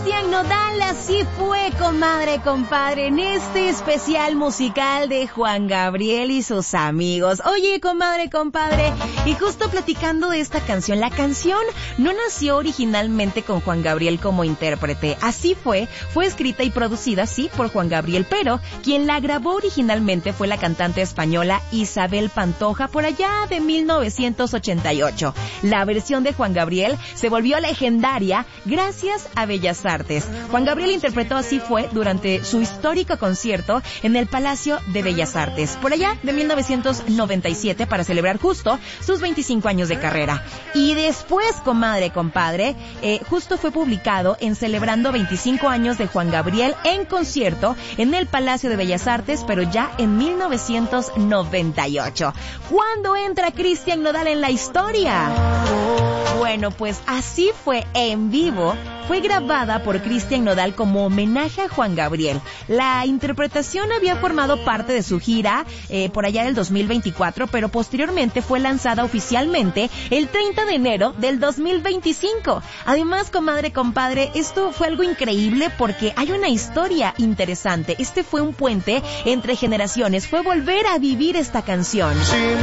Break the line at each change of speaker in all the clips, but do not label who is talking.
Cristian Nodal, así fue, comadre, compadre, en este especial musical de Juan Gabriel y sus amigos. Oye, comadre, compadre, y justo platicando de esta canción, la canción no nació originalmente con Juan Gabriel como intérprete. Así fue escrita y producida, sí, por Juan Gabriel, pero quien la grabó originalmente fue la cantante española Isabel Pantoja por allá de 1988. La versión de Juan Gabriel se volvió legendaria gracias a Bellas Artes. Juan Gabriel interpretó Así fue durante su histórico concierto en el Palacio de Bellas Artes, por allá de 1997, para celebrar justo sus 25 años de carrera. Y después, comadre, compadre, justo fue publicado en Celebrando 25 años de Juan Gabriel en concierto en el Palacio de Bellas Artes, pero ya en 1998. ¿Cuándo entra Cristian Nodal en la historia? Bueno, pues Así fue en vivo fue grabada por Cristian Nodal como homenaje a Juan Gabriel. La interpretación había formado parte de su gira por allá del 2024, pero posteriormente fue lanzada oficialmente el 30 de enero del 2025. Además, comadre, compadre, esto fue algo increíble porque hay una historia interesante. Este fue un puente entre generaciones, fue volver a vivir esta canción.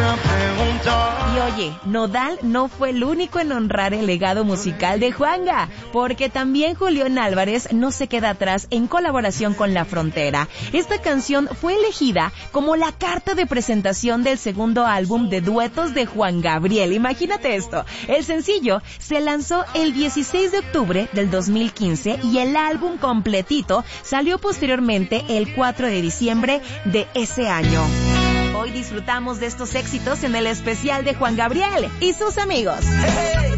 Y oye, Nodal no fue el único en honrar el legado musical de Juanga, porque también Julián Álvarez no se queda atrás en colaboración con La Frontera. Esta canción fue elegida como la carta de presentación del segundo álbum de duetos de Juan Gabriel. Imagínate esto. El sencillo se lanzó el 16 de octubre del 2015 y el álbum completito salió posteriormente el 4 de diciembre de ese año. Hoy disfrutamos de estos éxitos en el especial de Juan Gabriel y sus amigos.